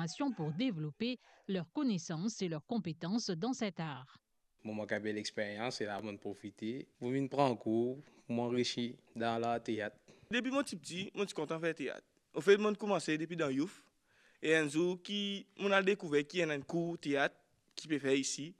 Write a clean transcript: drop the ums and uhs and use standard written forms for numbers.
formation pour développer leurs connaissances et leurs compétences dans cet art. Moi, j'ai belle expérience et là, je profiter pour venir prendre cours, pour m'enrichir dans la théâtre. Depuis mon petit, je suis content de faire théâtre. En fait, je commencé depuis dans Youth. Et un jour, on a découvert qu'il y a un cours théâtre qui peut faire ici.